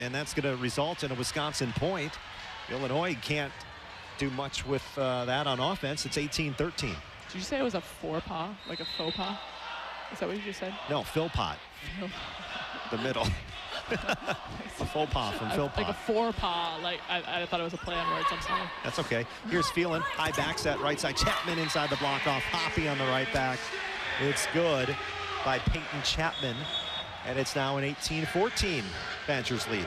and that's going to result in a Wisconsin point. Illinois can't do much with that on offense. It's 18-13. Did you say it was a faux pas, like a faux pas? Is that what you just said? No, Philpott. The middle. A faux pas from Philpott. Like a four pas. Like I thought it was a play on words. I'm sorry. That's okay. Here's Phelan. High back set right side. Chapman inside the block off. Hoppy on the right back. It's good by Peyton Chapman. And it's now an 18-14 Badgers lead.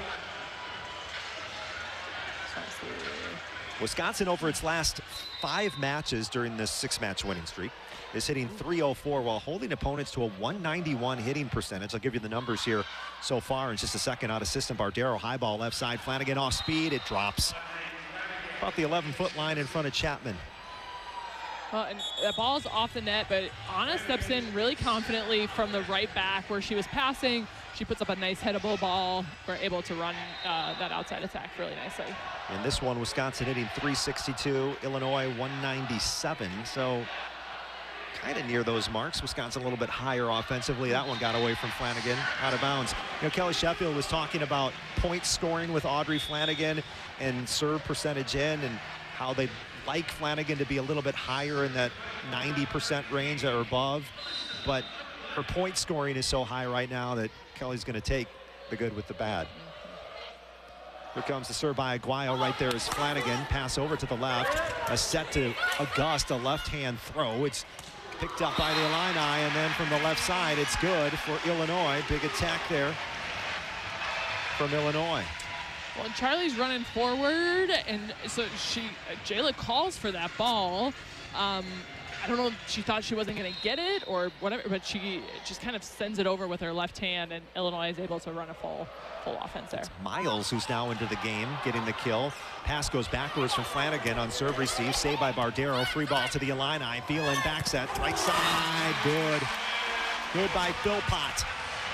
Wisconsin, over its last 5 matches during this 6-match winning streak, is hitting .304 while holding opponents to a .191 hitting percentage. I'll give you the numbers here so far in just a second. Out of system, Bardero, high ball left side. Flanagan off speed. It drops. About the 11-foot line in front of Chapman. Well, and that ball's off the net, but Anna steps in really confidently from the right back where she was passing. She puts up a nice hittable ball. We're able to run that outside attack really nicely. In this one, Wisconsin hitting .362, Illinois .197. So kind of near those marks. Wisconsin a little bit higher offensively. That one got away from Flanagan, out of bounds. You know, Kelly Sheffield was talking about point scoring with Audrey Flanagan and serve percentage in, and how they'd like Flanagan to be a little bit higher in that 90% range or above. But her point scoring is so high right now that Kelly's going to take the good with the bad. Here comes the serve by Aguayo. Right there is Flanagan. Pass over to the left. A set to August, a left-hand throw. It's picked up by the Illini, and then from the left side, it's good for Illinois. Big attack there from Illinois. Well, Charlie's running forward, and so Jayla calls for that ball. I don't know if she thought she wasn't going to get it or whatever, but she just kind of sends it over with her left hand, and Illinois is able to run a full offense there. It's Miles who's now into the game, getting the kill. Pass goes backwards from Flanagan on serve receive. Saved by Bardero. Free ball to the Illini. Phelan back set. Right side. Good. Good by Philpott.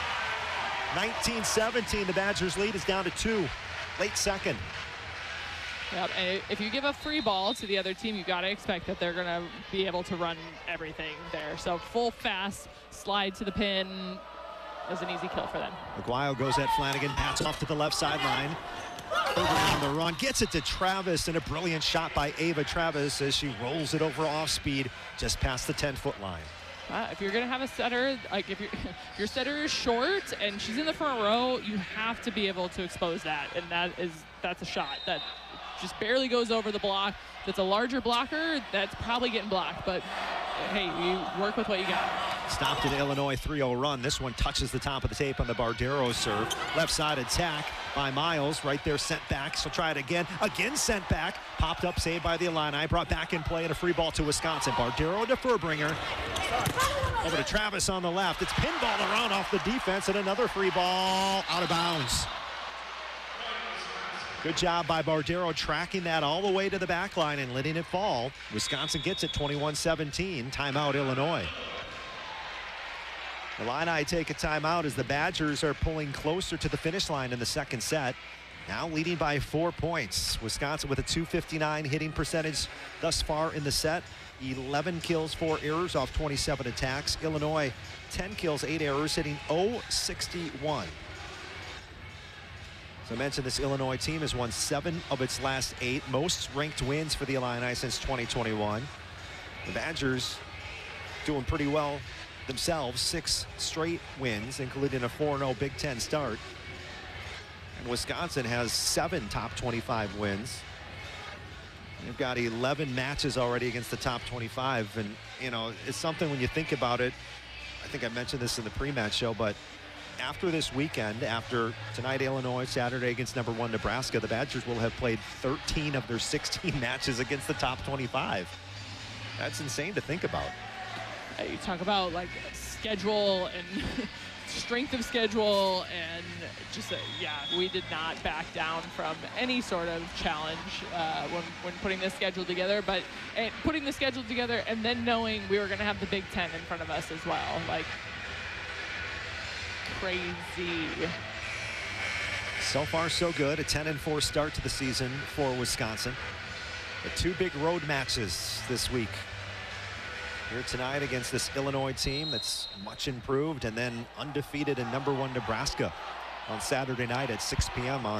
19-17. The Badgers lead is down to 2. Late second. Yep, and if you give a free ball to the other team, you got to expect that they're going to be able to run everything there. So full fast slide to the pin is an easy kill for them. Aguayo goes at Flanagan, bats off to the left sideline. Over on the run, gets it to Travis, and a brilliant shot by Ava Travis as she rolls it over off speed just past the 10-foot line. If you're going to have a setter, like if your setter is short and she's in the front row, you have to be able to expose that, and that's a shot that just barely goes over the block. If it's a larger blocker, that's probably getting blocked, but hey, you work with what you got. Stopped an Illinois 3-0 run. This one touches the top of the tape on the Bardero serve. Left side attack by Miles. Right there, sent back. She'll try it again. Again sent back. Popped up, saved by the Illini. Brought back in play and a free ball to Wisconsin. Bardero to Furbringer. Over to Travis on the left. It's pinball around off the defense, and another free ball out of bounds. Good job by Bardero tracking that all the way to the back line and letting it fall. Wisconsin gets it 21-17. Timeout, Illinois. The Illini take a timeout as the Badgers are pulling closer to the finish line in the second set. Now leading by 4 points. Wisconsin with a .259 hitting percentage thus far in the set. 11 kills, 4 errors off 27 attacks. Illinois, 10 kills, 8 errors, hitting .061. So I mentioned this Illinois team has won 7 of its last 8, most ranked wins for the Illini since 2021. The Badgers doing pretty well themselves, 6 straight wins, including a 4-0 Big Ten start. And Wisconsin has 7 top 25 wins. They've got 11 matches already against the top 25, and you know, it's something when you think about it. I think I mentioned this in the pre-match show, but after this weekend, after tonight Illinois, Saturday against number 1 Nebraska, the Badgers will have played 13 of their 16 matches against the top 25. That's insane to think about. You talk about like schedule and strength of schedule, and just yeah, we did not back down from any sort of challenge when putting this schedule together, but putting the schedule together and then knowing we were going to have the Big Ten in front of us as well. Like, crazy. So far so good. A 10-4 start to the season for Wisconsin. The 2 big road matches this week. Here tonight against this Illinois team that's much improved, and then undefeated in number 1 Nebraska on Saturday night at 6 p.m. on